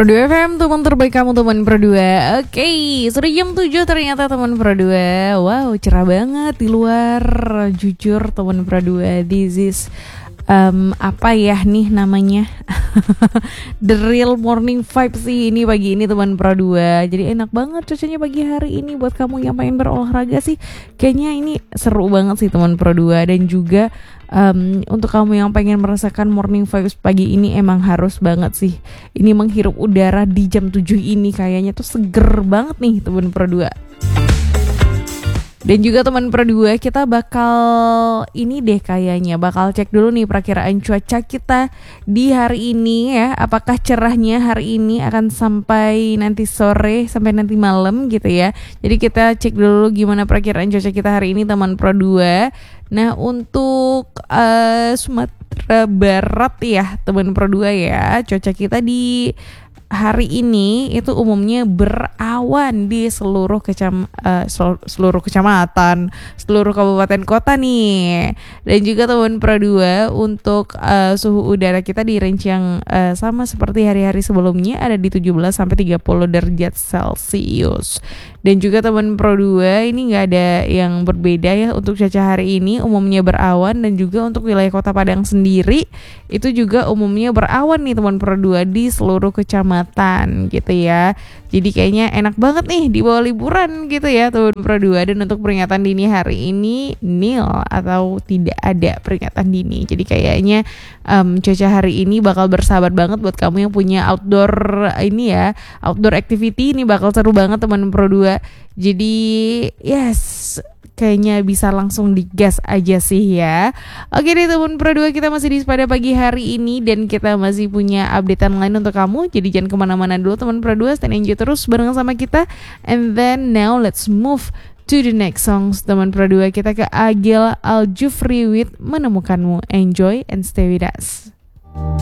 Pro 2 FM, teman terbaik kamu teman Pro 2. Oke, sudah jam 7 ternyata teman Pro 2. Wow, cerah banget di luar. Jujur teman Pro 2, this is apa ya nih namanya The real morning vibe sih ini pagi ini teman Pro 2. Jadi enak banget cuacanya pagi hari ini buat kamu yang pengen berolahraga sih. Kayaknya ini seru banget sih teman Pro 2. Dan juga untuk kamu yang pengen merasakan morning vibes pagi ini emang harus banget sih. Ini menghirup udara di jam 7 ini kayaknya tuh seger banget nih teman Pro 2. Dan juga teman Pro 2, kita bakal ini deh kayaknya bakal cek dulu nih perakiraan cuaca kita di hari ini ya. Apakah cerahnya hari ini akan sampai nanti sore sampai nanti malam gitu ya. Jadi kita cek dulu gimana perakiraan cuaca kita hari ini teman Pro 2. Nah untuk Sumatera Barat ya teman Pro 2 ya, cuaca kita di hari ini itu umumnya berawan di seluruh kecamatan, seluruh kabupaten kota nih. Dan juga teman Pro 2 untuk suhu udara kita di range yang sama seperti hari-hari sebelumnya, ada di 17 sampai 30 derajat Celcius. Dan juga teman Pro 2 ini nggak ada yang berbeda ya untuk cuaca hari ini, umumnya berawan. Dan juga untuk wilayah Kota Padang sendiri itu juga umumnya berawan nih teman Pro 2 di seluruh kecamatan gitu ya. Jadi kayaknya enak banget nih di bawah liburan gitu ya teman Pro 2. Dan untuk peringatan dini hari ini nil atau tidak ada peringatan dini. Jadi kayaknya cuaca hari ini bakal bersahabat banget buat kamu yang punya outdoor ini ya, outdoor activity ini bakal seru banget teman Pro 2. Jadi yes, kayaknya bisa langsung digas aja sih ya. Oke deh teman Pro 2, kita masih di pada pagi hari ini dan kita masih punya updatean lain untuk kamu. Jadi jangan kemana-mana dulu teman Pro 2, stand enjoy terus bareng sama kita. And then now let's move to the next songs teman Pro 2. Kita ke Agil Aljufri with Menemukanmu. Enjoy and stay with us.